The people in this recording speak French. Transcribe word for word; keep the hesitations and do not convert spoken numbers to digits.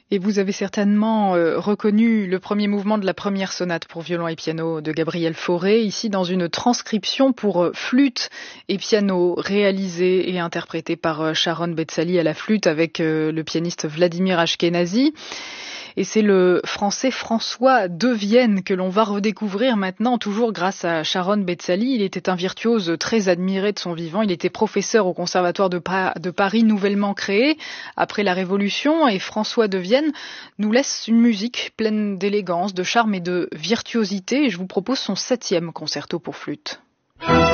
Et vous avez certainement euh, reconnu le premier mouvement de la première sonate pour violon et piano de Gabriel Fauré, ici dans une transcription pour euh, flûte et piano réalisée et interprétée par euh, Sharon Betzali à la flûte avec euh, le pianiste Vladimir Ashkenazi. Et c'est le français François Devienne que l'on va redécouvrir maintenant, toujours grâce à Sharon Betzali. Il était un virtuose très admiré de son vivant. Il était professeur au Conservatoire de, pa- de Paris, nouvellement créé après la Révolution. Et François Devienne nous laisse une musique pleine d'élégance, de charme et de virtuosité. Et je vous propose son septième concerto pour flûte.